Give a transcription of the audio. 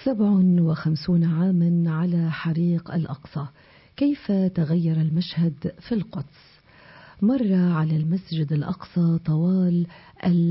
57 عاما على حريق الأقصى، كيف تغير المشهد في القدس؟ مر على المسجد الأقصى طوال